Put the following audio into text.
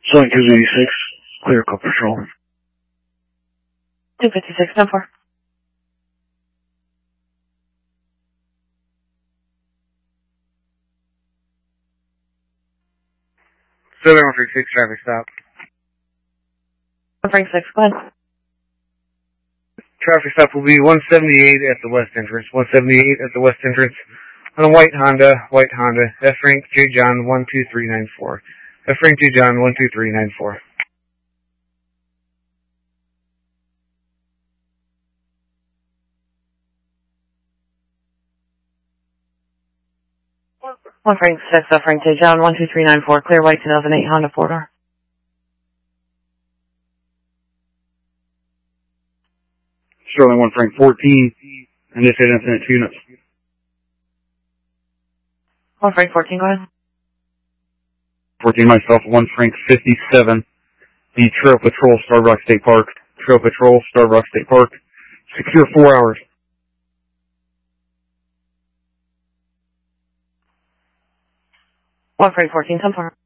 Showing 286, clear code patrol. 256, 10-4. Southern 136, traffic stop. 136, go ahead. Traffic stop will be 178 at the west entrance. 178 at the west entrance on a white Honda, F rank J John 12394. F rank J John 12394. One Frank 6, F rank J John 12394, clear white 2008 Honda 4-door. Sterling 1 Frank 14, and this is incident 2 units. 1 Frank 14, go ahead. 14 myself, 1 Frank 57, the Trail Patrol, Starbuck State Park. Trail Patrol, Starbuck State Park. Secure 4 hours. 1 Frank 14, 10-4.